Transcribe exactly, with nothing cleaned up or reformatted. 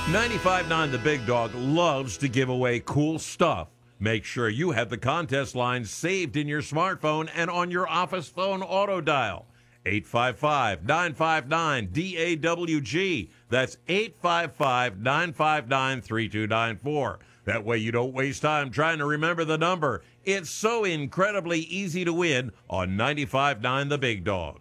ninety-five point nine The Big Dog loves to give away cool stuff. Make sure you have the contest lines saved in your smartphone and on your office phone auto dial. eight five five, nine five nine, D A W G. That's eight five five, nine five nine, three two nine four. That way you don't waste time trying to remember the number. It's so incredibly easy to win on ninety-five point nine The Big Dog.